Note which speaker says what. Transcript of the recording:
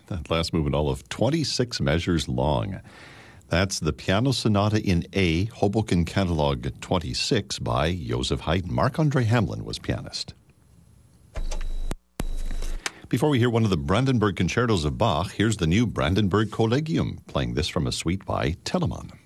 Speaker 1: That last movement, all of 26 measures long. That's the Piano Sonata in A, Hoboken Catalog 26 by Joseph Haydn. Marc-Andre Hamelin was pianist. Before we hear one of the Brandenburg concertos of Bach, here's the new Brandenburg Collegium, playing this from a suite by Telemann.